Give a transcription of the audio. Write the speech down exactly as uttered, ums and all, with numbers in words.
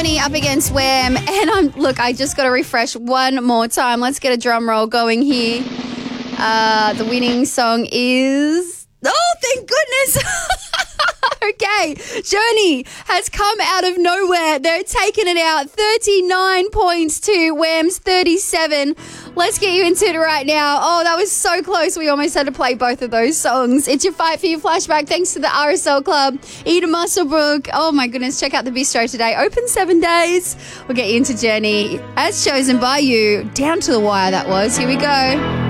Journey up against Wham. And I'm look, I just got to refresh one more time. Let's get a drum roll going here. Uh, the winning song is... Oh, thank goodness. Okay, Journey has come out of nowhere. They're taking it out. thirty-nine points to Wham's thirty-seven. Let's get you into it right now. Oh, that was so close. We almost had to play both of those songs. It's your Fight for Your Flashback thanks to the R S L Club. Eden Musselbrook. Oh, my goodness. Check out the bistro today. Open seven days. We'll get you into Journey as chosen by you. Down to the wire that was. Here we go.